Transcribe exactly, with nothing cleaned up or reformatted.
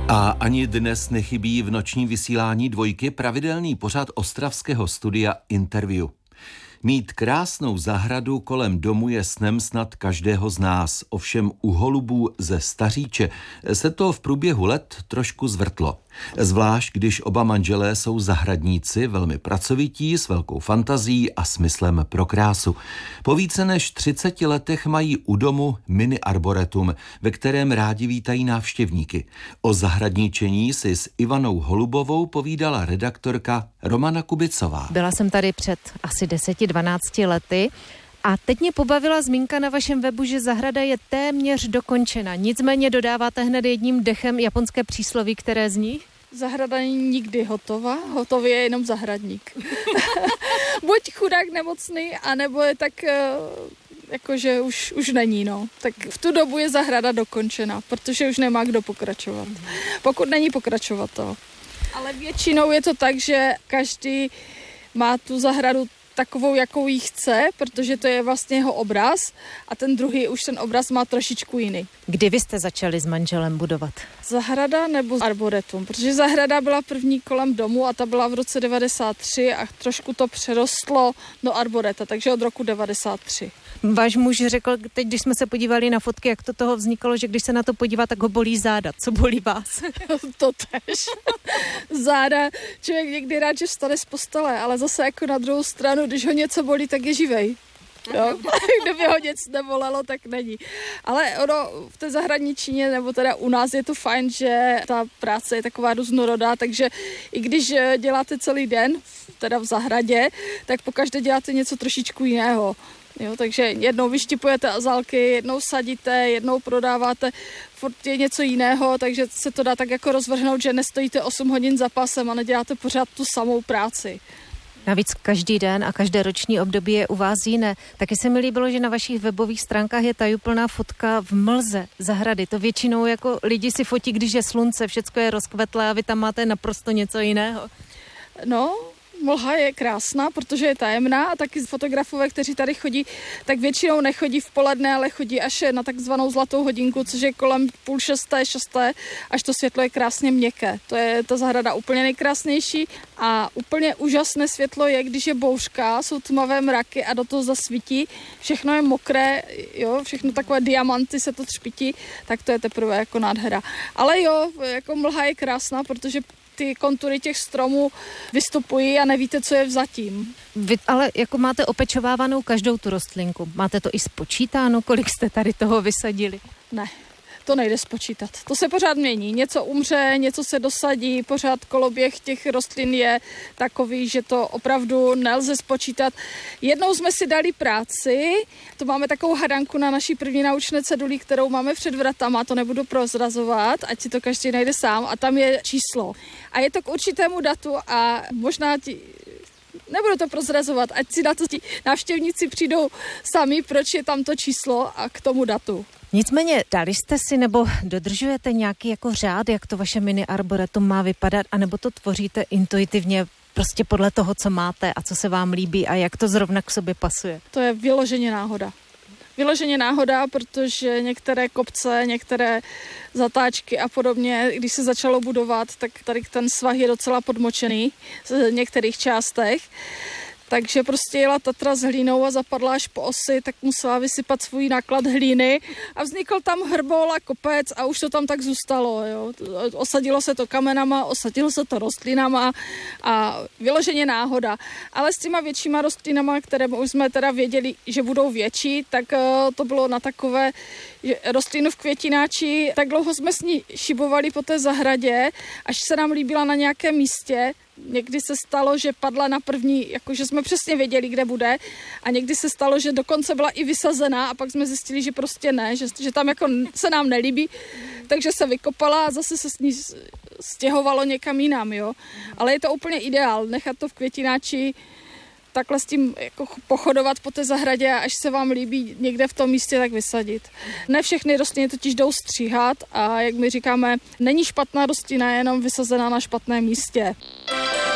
A ani dnes nechybí v nočním vysílání Dvojky pravidelný pořad ostravského studia Interview. Mít krásnou zahradu kolem domu je snem snad každého z nás, ovšem u holubů ze Staříče se to v průběhu let trošku zvrtlo. Zvlášť, když oba manželé jsou zahradníci, velmi pracovití, s velkou fantazií a smyslem pro krásu. Po více než třiceti letech mají u domu mini arboretum, ve kterém rádi vítají návštěvníky. O zahradníčení si s Ivanou Holubovou povídala redaktorka Romana Kubicová. Byla jsem tady před asi deseti dvanácti lety a teď mě pobavila zmínka na vašem webu, že zahrada je téměř dokončena. Nicméně dodáváte hned jedním dechem japonské přísloví, které zní? Zahrada není nikdy hotová, hotový je jenom zahradník. Buď chudák nemocný, anebo je tak, jakože už, už není, no. Tak v tu dobu je zahrada dokončena, protože už nemá kdo pokračovat. Pokud není pokračovatel. Ale většinou je to tak, že každý má tu zahradu takovou, jakou jí chce, protože to je vlastně jeho obraz a ten druhý už ten obraz má trošičku jiný. Kdy vy jste začali s manželem budovat? Zahrada nebo arboretum? Protože zahrada byla první kolem domu a ta byla v roce devadesát tři a trošku to přerostlo do arboreta, takže od roku devadesát tři. Váš muž řekl, teď když jsme se podívali na fotky, jak to toho vznikalo, že když se na to podívá, tak ho bolí záda. Co bolí vás? To tež. Záda, člověk někdy rád, že vstane z postele, ale zase jako na druhou stranu, když ho něco bolí, tak je živej. Jo? Kdyby ho nic nebolelo, tak není. Ale ono v té zahradničině, nebo teda u nás je to fajn, že ta práce je taková různorodá, takže i když děláte celý den, teda v zahradě, tak pokaždé děláte něco trošičku jiného. Jo, takže jednou vyštipujete azalky, jednou sadíte, jednou prodáváte, furt je něco jiného, takže se to dá tak jako rozvrhnout, že nestojíte osm hodin za pasem a neděláte pořád tu samou práci. Navíc každý den a každé roční období je u vás jiné. Taky se mi líbilo, že na vašich webových stránkách je tajuplná fotka v mlze zahrady. To většinou jako lidi si fotí, když je slunce, všecko je rozkvetlé a vy tam máte naprosto něco jiného. No, mlha je krásná, protože je tajemná a taky fotografové, kteří tady chodí, tak většinou nechodí v poledne, ale chodí až na takzvanou zlatou hodinku, což je kolem půl šesté, šesté, až to světlo je krásně měkké. To je ta zahrada úplně nejkrásnější a úplně úžasné světlo je, když je bouřka, jsou tmavé mraky a do toho zasvítí, všechno je mokré, jo, všechno takové diamanty se to třpití, tak to je teprve jako nádhera. Ale jo, jako mlha je krásná, protože ty kontury těch stromů vystupují a nevíte, co je vzatím. Vy ale jako máte opečovávanou každou tu rostlinku. Máte to i spočítáno, kolik jste tady toho vysadili? Ne, to nejde spočítat. To se pořád mění. Něco umře, něco se dosadí, pořád koloběh těch rostlin je takový, že to opravdu nelze spočítat. Jednou jsme si dali práci, to máme takovou hadanku na naší první naučné ceduli, kterou máme před vratama, to nebudu prozrazovat, ať si to každý najde sám a tam je číslo. A je to k určitému datu a možná ti... Nebudu to prozrazovat, ať si na to ti návštěvníci přijdou sami, proč je tam to číslo a k tomu datu. Nicméně dali jste si nebo dodržujete nějaký jako řád, jak to vaše mini arboretum má vypadat, anebo to tvoříte intuitivně prostě podle toho, co máte a co se vám líbí a jak to zrovna k sobě pasuje? To je vyloženě náhoda. Vyloženě náhoda, protože některé kopce, některé zatáčky a podobně, když se začalo budovat, tak tady ten svah je docela podmočený v některých částech. Takže prostě jela Tatra s hlínou a zapadla až po osi, tak musela vysypat svůj náklad hlíny a vznikl tam hrbol a kopec a už to tam tak zůstalo. Jo. Osadilo se to kamenama, osadilo se to rostlinama a vyloženě náhoda. Ale s těma většíma rostlinama, které už jsme teda věděli, že budou větší, tak to bylo na takové že rostlinu v květináči. Tak dlouho jsme s ní šibovali po té zahradě, až se nám líbila na nějakém místě. Někdy se stalo, že padla na první, jakože jsme přesně věděli, kde bude a někdy se stalo, že dokonce byla i vysazená a pak jsme zjistili, že prostě ne, že, že tam jako se nám nelíbí, takže se vykopala a zase se s ní stěhovalo někam jinam, jo. Ale je to úplně ideál, nechat to v květináči, takhle s tím jako pochodovat po té zahradě a až se vám líbí někde v tom místě, tak vysadit. Ne všechny rostliny totiž jdou stříhat a jak my říkáme, není špatná rostlina, jenom vysazená na špatném místě.